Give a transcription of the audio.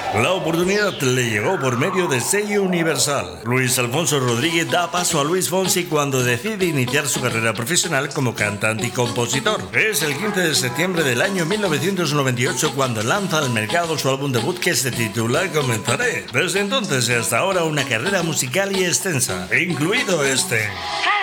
La oportunidad le llegó por medio de sello Universal. Luis Alfonso Rodríguez da paso a Luis Fonsi cuando decide iniciar su carrera profesional como cantante y compositor. Es el 15 de septiembre del año 1998 cuando lanza al mercado su álbum debut que se titula Comenzaré. Desde entonces y hasta ahora una carrera musical y extensa, incluido este.